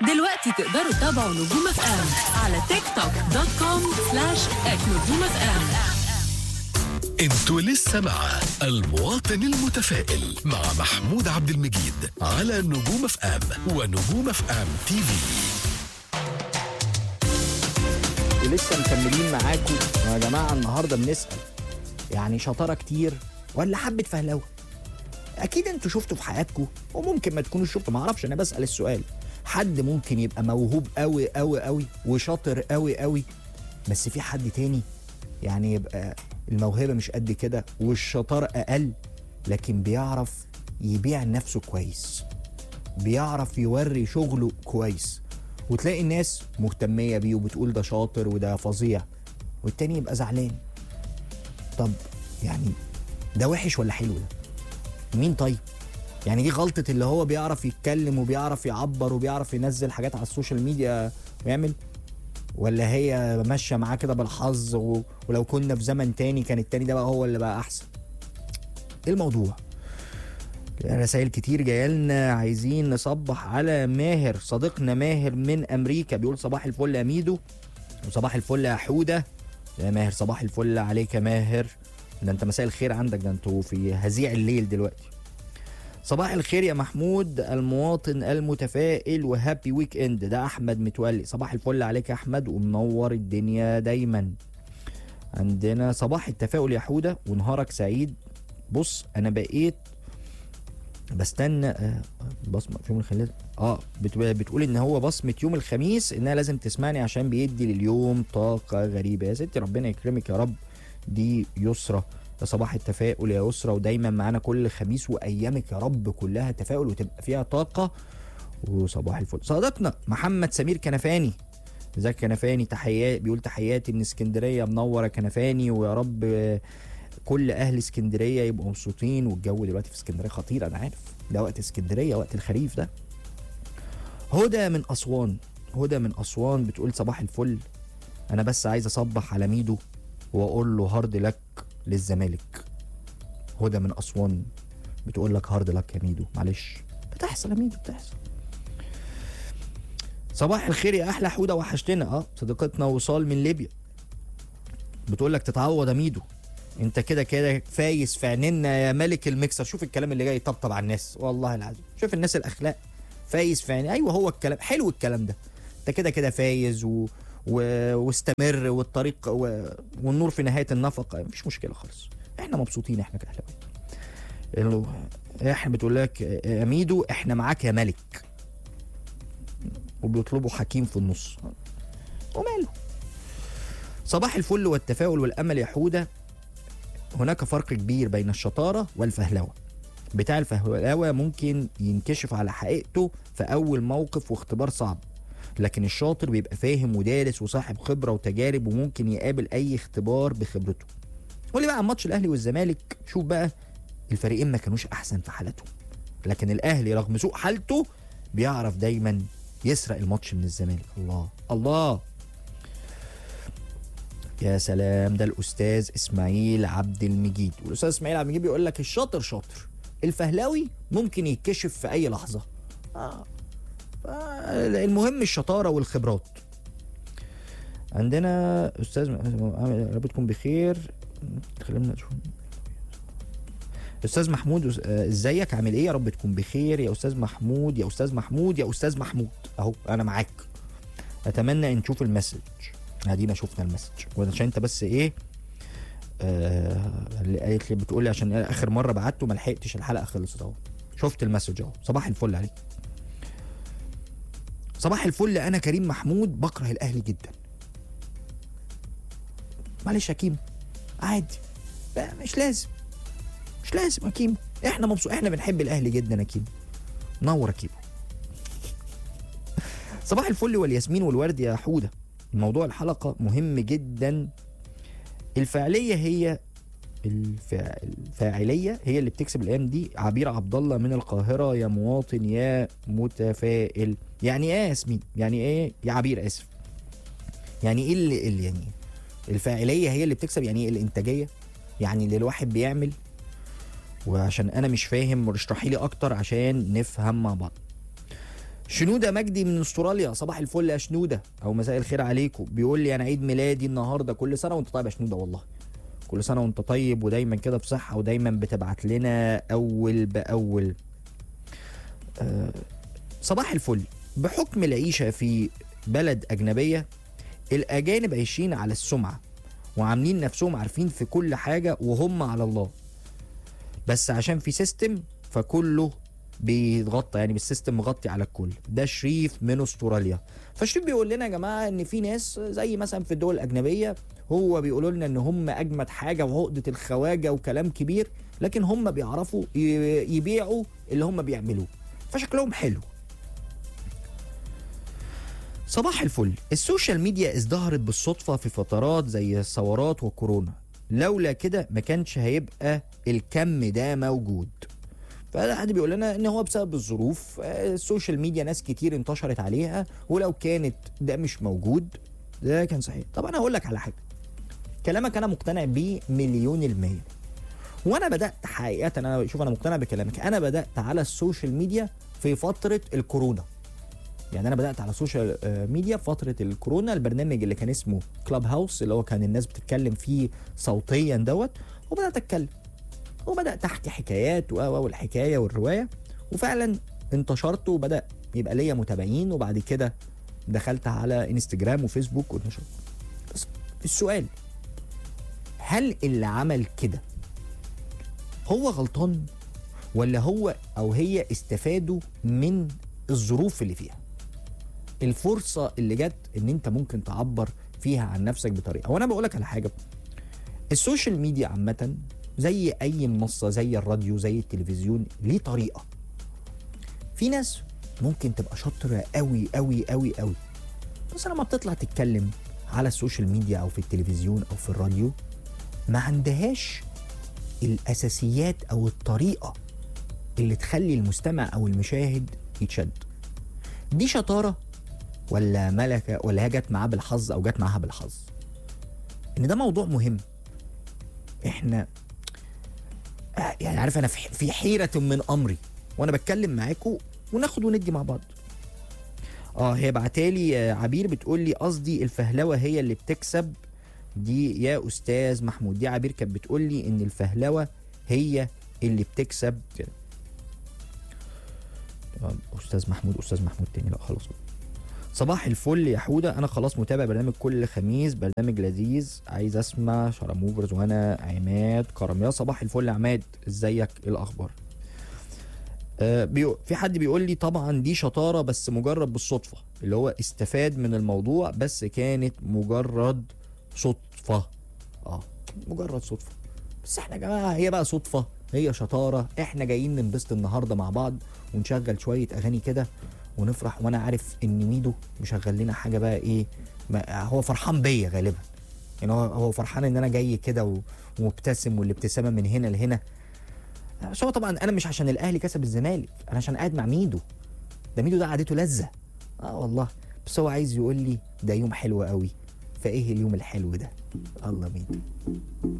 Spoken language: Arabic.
دلوقتي تقدروا تتابعوا نجوم اف ام على tiktok.com/@نجوم اف ام. انتوا لسه مع المواطن المتفائل مع محمود عبد المجيد على نجوم اف ام ونجوم اف ام تي في. ولسه مكملين معاكم يا جماعه. النهارده بنسال يعني شطاره كتير ولا حبه فهلوه؟ اكيد انتوا شفتوا في حياتكم وممكن ما تكونوا شفتوا، ما اعرفش، انا بسال السؤال. حد ممكن يبقى موهوب قوي قوي قوي وشاطر قوي قوي، بس في حد تاني يعني يبقى الموهبه مش قد كده والشطاره اقل، لكن بيعرف يبيع نفسه كويس، بيعرف يوري شغله كويس، وتلاقي الناس مهتميه بيه وبتقول ده شاطر وده فظيع، والتاني يبقى زعلان. طب يعني ده وحش ولا حلو ده؟ مين طيب؟ يعني دي غلطة اللي هو بيعرف يتكلم وبيعرف يعبر وبيعرف ينزل حاجات على السوشيال ميديا ويعمل، ولا هي ماشية معاه كده بالحظ ولو كنا في زمن تاني كان التاني ده بقى هو اللي بقى أحسن؟ ايه الموضوع؟ رسائل كتير جايه لنا، عايزين نصبح على ماهر، صديقنا ماهر من أمريكا، بيقول صباح الفل يا ميدو وصباح الفل يا حودة. يا ماهر صباح الفل عليك يا ماهر، ده انت مساء الخير عندك، ده انتوا في هزيع الليل دلوقتي. صباح الخير يا محمود المواطن المتفائل وهابي ويك اند، ده احمد متولي. صباح الفل عليك يا احمد ومنور الدنيا دايما. عندنا صباح التفاؤل يا حودة ونهارك سعيد. بص انا بقيت بستنى بصمة في يوم الخميس. بتقول ان هو بصمة يوم الخميس انها لازم تسمعني عشان بيدي لليوم طاقة غريبة. يا ستي ربنا يكرمك يا رب. دي يسرى، يا صباح التفاؤل يا يسرى، ودايما معانا كل خميس وايامك يا رب كلها تفاؤل وتبقى فيها طاقة. وصباح الفل صديقنا محمد سمير كنفاني. ازيك كنفاني؟ تحيات، بيقول تحياتي من اسكندرية، منورة كنفاني، ويا رب كل اهل اسكندريه يبقوا مبسوطين. والجو دلوقتي في اسكندريه خطير، انا عارف ده وقت اسكندريه، وقت الخريف ده. هدى من اسوان، هدى من اسوان بتقول صباح الفل، انا بس عايز اصبح على ميدو واقول له هارد لك للزمالك. هدى من اسوان بتقول لك هارد لك يا ميدو، معلش بتحصل يا ميدو بتحصل. صباح الخير يا احلى حوده، وحشتنا. صديقتنا وصال من ليبيا بتقول لك تتعوض يا ميدو، انت كده كده فايز في عيننا يا ملك المكسر. شوف الكلام اللي جاي يطبطب على الناس، والله العظيم شوف الناس الاخلاق. فايز في عيني، ايوه هو الكلام حلو، الكلام ده انت كده كده فايز واستمر، والطريق والنور في نهايه النفق، مفيش مشكله خالص، احنا مبسوطين احنا كاهلاويه. احنا بتقول لك يا ميدو احنا معاك يا ملك، وبيطلبوا حكيم في النص، وماله. صباح الفل والتفاؤل والامل يا حوده. هناك فرق كبير بين الشطارة والفهلوة. بتاع الفهلوة ممكن ينكشف على حقيقته في أول موقف واختبار صعب، لكن الشاطر بيبقى فاهم ودارس وصاحب خبرة وتجارب وممكن يقابل أي اختبار بخبرته. قولي بقى عن ماتش الأهلي والزمالك، شوف بقى الفريقين ما كانوش أحسن في حالتهم، لكن الأهلي رغم سوء حالته بيعرف دايما يسرق الماتش من الزمالك. الله الله يا سلام، ده الأستاذ إسماعيل عبد المجيد. والأستاذ إسماعيل عبد المجيد بيقول لك الشاطر شاطر، الفهلاوي ممكن يتكشف في أي لحظة. المهم الشطارة والخبرات. عندنا أستاذ رب تكون بخير، خلينا نشوف. أستاذ محمود ازيك عامل ايه؟ يا رب تكون بخير يا أستاذ محمود، يا أستاذ محمود، يا أستاذ محمود، أهو أنا معاك. أتمنى أن نشوف المسج. ادينا شفنا المسج، وعشان انت بس ايه اللي قالت لي بتقول لي عشان اخر مره بعته ما لحقتش، الحلقه خلصت اهو، شفت المسج اهو. صباح الفل عليك. صباح الفل، انا كريم محمود بكره الاهلي جدا. معلش يا كيمو عادي، مش لازم يا كيمو، احنا مبسوط، احنا بنحب الاهلي جدا يا كيمو، نور يا كيمو. صباح الفل والياسمين والورد يا حوده. موضوع الحلقة مهم جدا. الفاعلية هي الفاعلية هي اللي بتكسب الأيام دي. عبير عبد الله من القاهرة، يا مواطن يا متفائل. يعني ايه يا ياسمين؟ يعني ايه يا عبير؟ اسف. يعني ايه اللي يعني الفاعلية هي اللي بتكسب؟ يعني ايه الإنتاجية؟ يعني اللي الواحد بيعمل. وعشان أنا مش فاهم اشرحي لي أكتر عشان نفهم مع بعض. شنودة مجدي من استراليا، صباح الفل يا شنودة او مساء الخير عليكم. بيقول لي انا عيد ميلادي النهارده، كل سنه وانت طيب يا شنودة، والله كل سنه وانت طيب ودايما كده في صحه ودايما بتبعت لنا اول باول. صباح الفل. بحكم العيشه في بلد اجنبيه، الاجانب عايشين على السمعه وعاملين نفسهم عارفين في كل حاجه وهم على الله، بس عشان في سيستم فكله بيتغطى، يعني بالسيستم مغطي على الكل. ده شريف من استراليا. فشريف بيقول لنا يا جماعه ان في ناس زي مثلا في الدول الاجنبيه هو بيقولوا لنا ان هم اجمد حاجه وعقده الخواجه وكلام كبير، لكن هم بيعرفوا يبيعوا اللي هم بيعملوه، فشكلهم حلو. صباح الفل. السوشيال ميديا ازدهرت بالصدفه في فترات زي الثورات وكورونا، لولا كده ما كانش هيبقى الكم ده موجود. فده حد بيقول لنا ان هو بسبب الظروف السوشيال ميديا ناس كتير انتشرت عليها، ولو كانت ده مش موجود ده كان صحيح. طب انا هقول لك على حاجه، كلامك انا مقتنع بيه 100%. وانا بدات حقيقه، انا شوف انا مقتنع بكلامك، انا بدات على السوشيال ميديا في فتره الكورونا. يعني انا بدات على السوشيال ميديا في فتره الكورونا، البرنامج اللي كان اسمه كلاب هاوس اللي هو كان الناس بتتكلم فيه صوتيا دوت، وبدات اتكلم وبدات احكي حكايات والحكايه والروايه، وفعلا انتشرت وبدا يبقى ليا متابعين، وبعد كده دخلت على انستجرام وفيسبوك ونشرت. بس السؤال، هل اللي عمل كده هو غلطان ولا هو او هي استفادوا من الظروف اللي فيها، الفرصه اللي جت ان انت ممكن تعبر فيها عن نفسك بطريقه؟ وانا بقول لك على حاجه، السوشيال ميديا عامه زي اي منصه، زي الراديو، زي التلفزيون، ليه طريقه. في ناس ممكن تبقى شاطره قوي قوي قوي قوي، بس لما بتطلع تتكلم على السوشيال ميديا او في التلفزيون او في الراديو ما عندهاش الاساسيات او الطريقه اللي تخلي المستمع او المشاهد يتشد. دي شطاره ولا ملكه ولا هي جت معاه بالحظ او جت معاها بالحظ؟ ان ده موضوع مهم. احنا يعني عارف انا في حيره من امري وانا بتكلم معاكم وناخد وندي مع بعض. هي بعتالي عبير بتقول لي قصدي الفهلوه هي اللي بتكسب. دي يا استاذ محمود، دي عبير كانت بتقول لي ان الفهلوه هي اللي بتكسب كده. استاذ محمود تاني، لا خلاص. صباح الفل يا حوده، انا خلاص متابع برنامج كل خميس، برنامج لذيذ، عايز اسمع شرموفرز وانا عماد كرم. يا صباح الفل يا عماد، ازيك، ايه الاخبار؟ في حد بيقول لي طبعا دي شطاره بس مجرد بالصدفه، اللي هو استفاد من الموضوع بس كانت مجرد صدفه. مجرد صدفه. بس احنا يا جماعه هي بقى صدفه هي شطاره؟ احنا جايين ننبسط النهارده مع بعض ونشغل شويه اغاني كده ونفرح، وانا عارف ان ميدو مشغل لنا حاجه بقى ايه، هو فرحان بيا غالبا، يعني هو فرحان ان انا جاي كده ومبتسم والابتسامه من هنا لهنا. بس هو طبعا انا مش عشان الاهلي كسب الزمالك، انا عشان قاعد مع ميدو. ده ميدو ده قعدته لذه والله. بس هو عايز يقول لي ده يوم حلو قوي، فايه اليوم الحلو ده؟ الله ميدو.